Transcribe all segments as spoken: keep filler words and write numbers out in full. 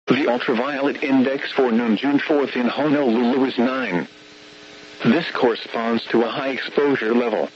The ultraviolet index for noon June fourth in Honolulu is nine. This corresponds to a high exposure level.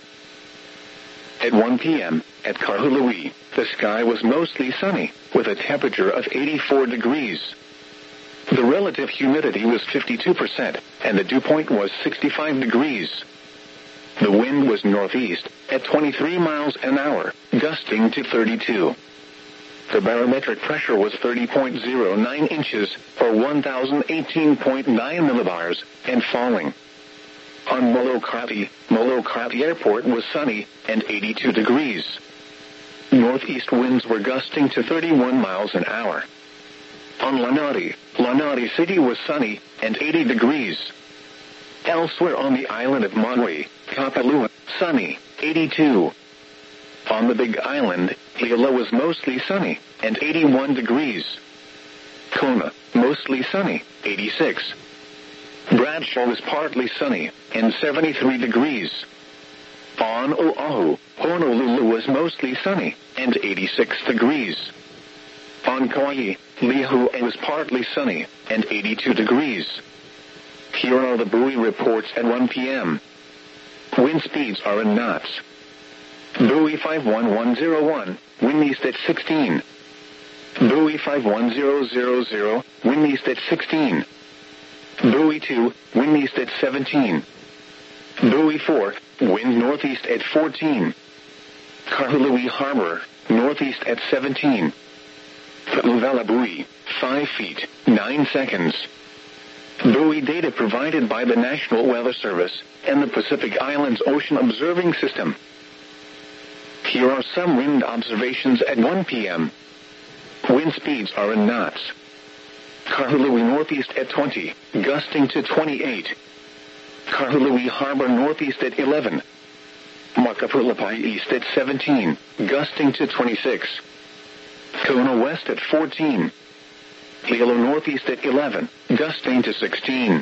At one p m, at Kahului, the sky was mostly sunny, with a temperature of eighty-four degrees. The relative humidity was fifty-two percent, and the dew point was sixty-five degrees. The wind was northeast, at twenty-three miles an hour, gusting to thirty-two. The barometric pressure was thirty point zero nine inches, or one thousand eighteen point nine millibars, and falling. On Molokai, Molokai Airport was sunny, and eighty-two degrees. Northeast winds were gusting to thirty-one miles an hour. On Lanai, Lanai City was sunny, and eighty degrees. Elsewhere on the island of Maui, Kapalua, sunny, eighty-two. On the Big Island, Hilo was mostly sunny, and eighty-one degrees. Kona, mostly sunny, eighty-six. Bradshaw was partly sunny, and seventy-three degrees. On Oahu, Honolulu was mostly sunny, and eighty-six degrees. On Kauai, Lihue was partly sunny, and eighty-two degrees. Here are the buoy reports at one p m Wind speeds are in knots. Buoy five one one zero one, wind east at sixteen. Buoy five one zero zero zero, wind east at sixteen. Buoy two, wind east at seventeen. Buoy four, wind northeast at fourteen. Kahului Harbor, northeast at seventeen. Paluvela buoy, five feet, nine seconds. Buoy data provided by the National Weather Service and the Pacific Islands Ocean Observing System. Here are some wind observations at one p m Wind speeds are in knots. Kahului northeast at twenty, gusting to twenty-eight. Kahului Harbor northeast at eleven. Makapulapai east at seventeen, gusting to twenty-six. Kona west at fourteen. Hilo northeast at eleven, gusting to sixteen.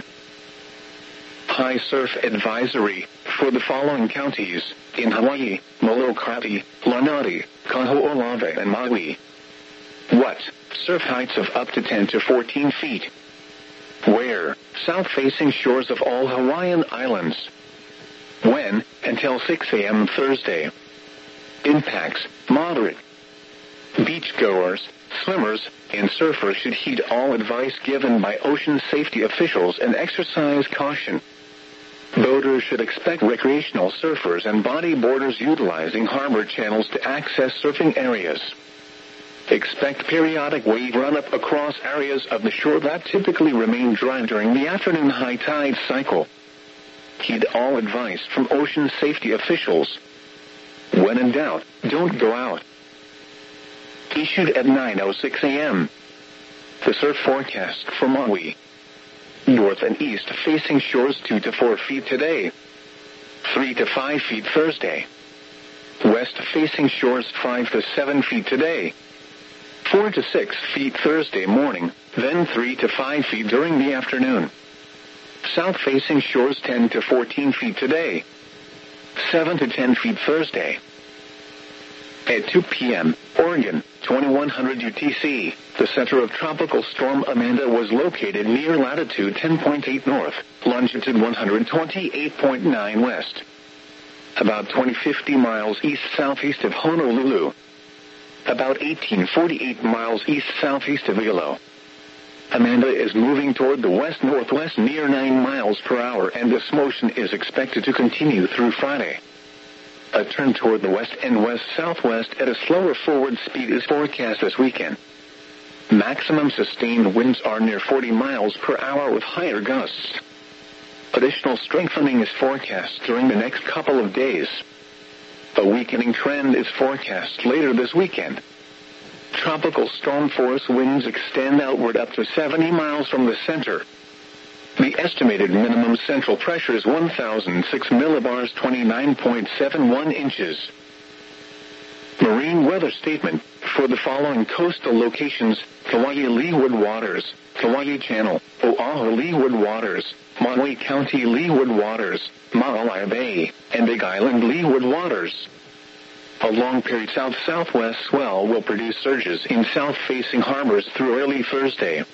High surf advisory for the following counties in Hawaii, Molokai, Lanai, Kaho'olawe, and Maui. What? Surf heights of up to ten to fourteen feet. Where? South-facing shores of all Hawaiian islands. When? Until six a m Thursday. Impacts, moderate. Beachgoers, swimmers, and surfers should heed all advice given by ocean safety officials and exercise caution. Boaters should expect recreational surfers and bodyboarders utilizing harbor channels to access surfing areas. Expect periodic wave run-up across areas of the shore that typically remain dry during the afternoon high tide cycle. Heed all advice from ocean safety officials. When in doubt, don't go out. Issued at nine oh six a m The surf forecast for Maui. North and east facing shores two to four feet today. three to five feet Thursday. West facing shores five to seven feet today. four to six feet Thursday morning, then three to five feet during the afternoon. South facing shores ten to fourteen feet today. seven to ten feet Thursday. At two p m, Oregon, twenty-one hundred U T C, the center of Tropical Storm Amanda was located near latitude ten point eight north, longitude one hundred twenty-eight point nine west. About twenty to fifty miles east-southeast of Honolulu. About eighteen to forty-eight miles east-southeast of Hilo. Amanda is moving toward the west-northwest near nine miles per hour, and this motion is expected to continue through Friday. A turn toward the west and west-southwest at a slower forward speed is forecast this weekend. Maximum sustained winds are near forty miles per hour with higher gusts. Additional strengthening is forecast during the next couple of days. A weakening trend is forecast later this weekend. Tropical storm force winds extend outward up to seventy miles from the center. The estimated minimum central pressure is one thousand six millibars, twenty-nine point seven one inches. Marine weather statement for the following coastal locations: Kauai Leeward Waters, Kauai Channel, Oahu Leeward Waters, Maui County Leeward Waters, Maalaea Bay, and Big Island Leeward Waters. A long-period south-southwest swell will produce surges in south-facing harbors through early Thursday.